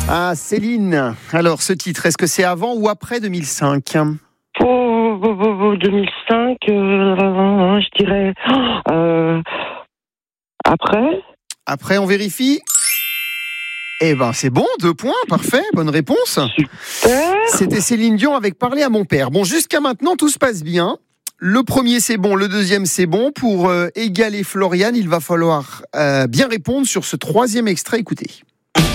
Ah, Céline. Alors, ce titre, est-ce que c'est avant ou après 2005 ? 2005, je dirais après. Après, on vérifie ? Eh ben, c'est bon, 2 points, parfait, bonne réponse. Super. C'était Céline Dion avec Parler à mon père. Bon, jusqu'à maintenant, tout se passe bien. Le premier, c'est bon, le deuxième, c'est bon. Pour égaler Florian, il va falloir bien répondre sur ce troisième extrait. Écoutez.